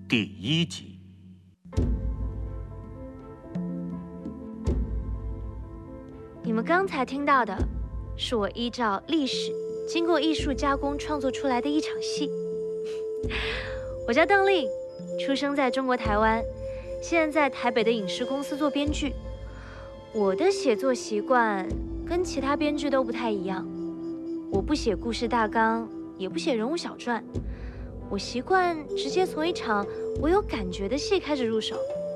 第1集。 你们刚才听到的，是我依照历史经过艺术加工创作出来的一场戏。我叫邓丽，出生在中国台湾，现在在台北的影视公司做编剧。我的写作习惯跟其他编剧都不太一样，我不写故事大纲，也不写人物小传，我习惯直接从一场我有感觉的戏开始入手。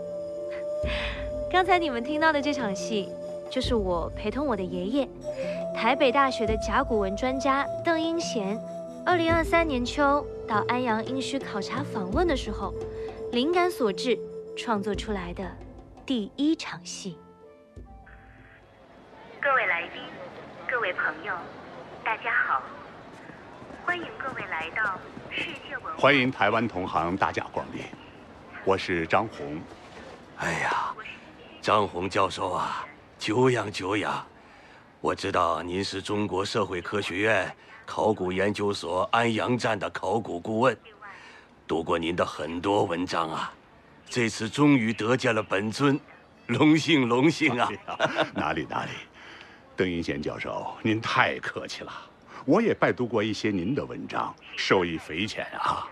刚才你们听到的这场戏，就是我陪同我的爷爷，台北大学的甲骨文专家邓英贤，2023年秋到安阳殷墟考察访问的时候，灵感所致创作出来的第1场戏。 各位来宾，各位朋友，大家好，欢迎各位来到世界文化。 欢迎台湾同行大驾光临，我是张宏。 哎呀，张宏教授啊，久仰久仰。我知道您是中国社会科学院考古研究所安阳站的考古顾问，读过您的很多文章啊，这次终于得见了本尊，荣幸荣幸啊！ 哪里，邓英贤教授，您太客气了。我也拜读过一些您的文章，受益匪浅啊。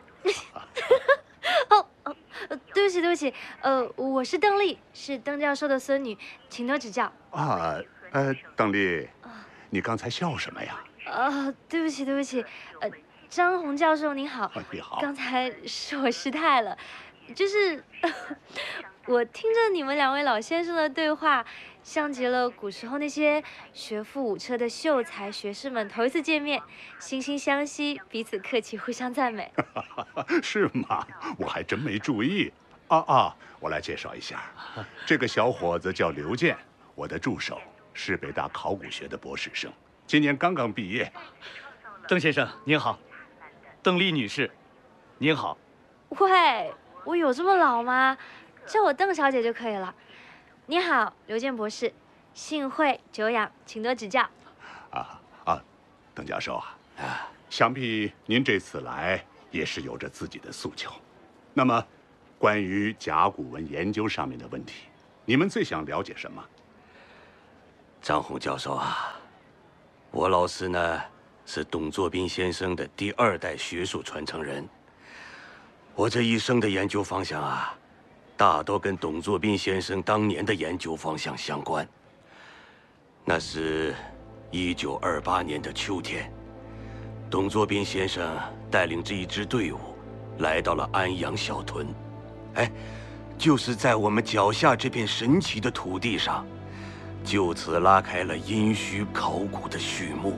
对不起，我是邓丽，是邓教授的孙女，请多指教。 邓丽，你刚才笑什么呀？ 对不起，张宏教授您好。 你好。刚才是我失态了，就是我听着你们2位老先生的对话，像极了古时候那些学富五车的秀才学士们头一次见面，惺惺相惜，彼此客气，互相赞美。 是吗？我还真没注意。我来介绍一下，这个小伙子叫刘健，我的助手，是北大考古学的博士生，今年刚刚毕业。 邓先生您好，邓丽女士您好。 喂，我有这么老吗？叫我邓小姐就可以了。你好，刘健博士，幸会久仰，请多指教。 邓教授啊，想必您这次来也是有着自己的诉求。那么，关于甲骨文研究上面的问题，你们最想了解什么？ 张宏教授啊，我老师呢是董作宾先生的第2代学术传承人。我这一生的研究方向啊，大都跟董作宾先生当年的研究方向相关。那是1928年的秋天，董作宾先生带领着一支队伍来到了安阳小屯。就是在我们脚下这片神奇的土地上，就此拉开了殷墟考古的序幕。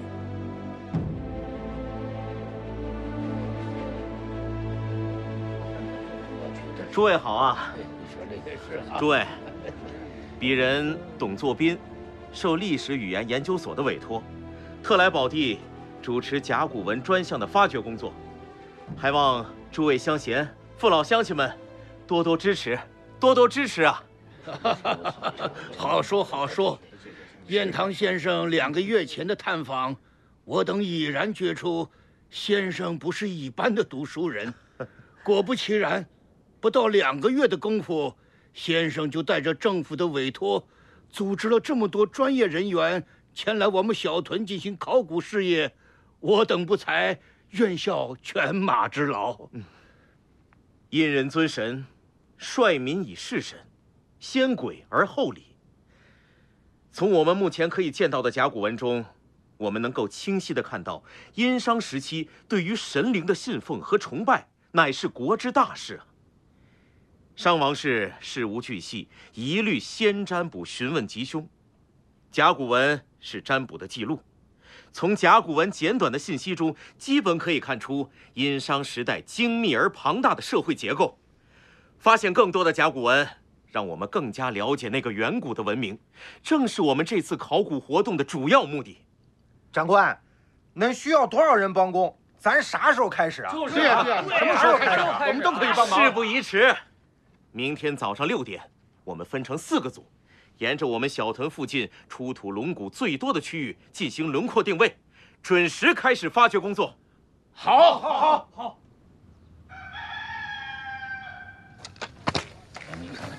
诸位好啊！诸位，鄙人董作宾，受历史语言研究所的委托，特来宝地主持甲骨文专项的发掘工作，还望诸位乡贤、父老乡亲们多多支持，多多支持啊！ 好说，燕堂先生2个月前的探访，我等已然觉出，先生不是一般的读书人。果不其然，不到2个月的功夫，先生就带着政府的委托，组织了这么多专业人员前来我们小屯进行考古事业，我等不才愿效犬马之劳。 因人尊神，率民以事神，先鬼而后礼。从我们目前可以见到的甲骨文中，我们能够清晰地看到，殷商时期对于神灵的信奉和崇拜，乃是国之大事啊。商王室事无巨细，一律先占卜询问吉凶。甲骨文是占卜的记录，从甲骨文简短的信息中，基本可以看出殷商时代精密而庞大的社会结构。发现更多的甲骨文，让我们更加了解那个远古的文明，正是我们这次考古活动的主要目的。 长官，恁需要多少人帮工？咱啥时候开始啊？ 对呀，什么时候开始啊？我们都可以帮忙。 事不宜迟，明天早上6点，我们分成4个组，沿着我们小屯附近出土龙骨最多的区域进行轮廓定位，准时开始发掘工作。 好。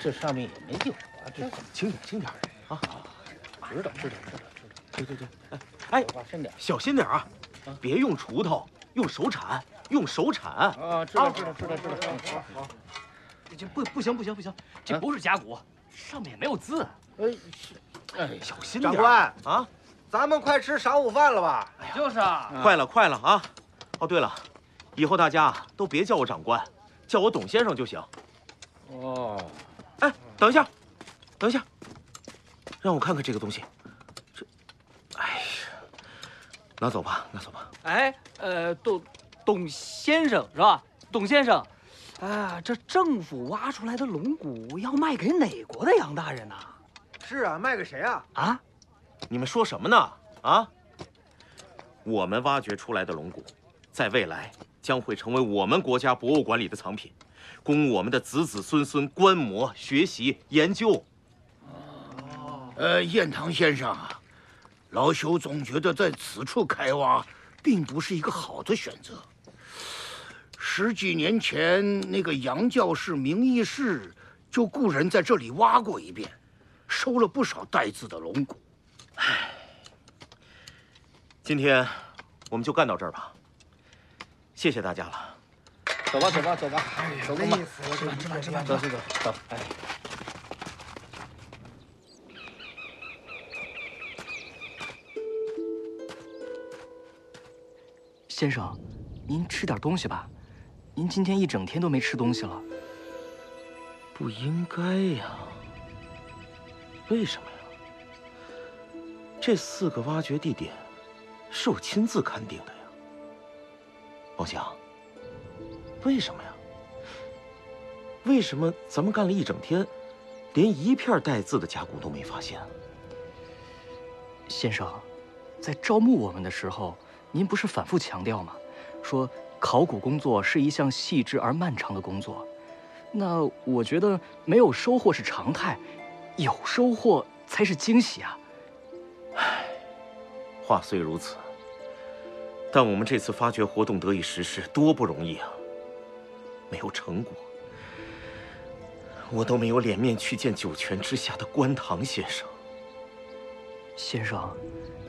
这上面也没有啊，这轻点，轻点啊！ 知道。 对，哎， 深点， 小心点啊！别用锄头，用手铲，用手铲。 啊，知道。好。 这不行，这不是甲骨，上面也没有字。 小心点。 长官啊， 咱们快吃晌午饭了吧？ 就是啊， 快了啊！哦，对了，以后大家都别叫我长官，叫我董先生就行。 哦。 哎，等一下，让我看看这个东西。哎呀，拿走吧。 哎，董先生是吧？董先生，这政府挖出来的龙骨要卖给哪国的杨大人呢？ 是啊，卖给谁啊？ 啊？ 你们说什么呢？啊？我们挖掘出来的龙骨，在未来将会成为我们国家博物馆里的藏品，供我们的子子孙孙观摩、学习、研究。 燕堂先生啊，老朽总觉得在此处开挖，并不是一个好的选择。10几年前，那个杨教士名义士就雇人在这里挖过一遍，收了不少带字的龙骨。 今天我们就干到这儿吧，谢谢大家了。 走吧，手工吧。 累死了， 走。哎。 先生，您吃点东西吧，您今天一整天都没吃东西了。 不应该呀，为什么呀？这4个挖掘地点是我亲自勘定的呀。王祥，为什么呀？为什么咱们干了一整天，连一片带字的甲骨都没发现？ 先生，在招募我们的时候，您不是反复强调吗？说考古工作是一项细致而漫长的工作。那我觉得没有收获是常态，有收获才是惊喜啊！ 唉，话虽如此，但我们这次发掘活动得以实施，多不容易啊！没有成果，我都没有脸面去见九泉之下的关唐先生。 先生，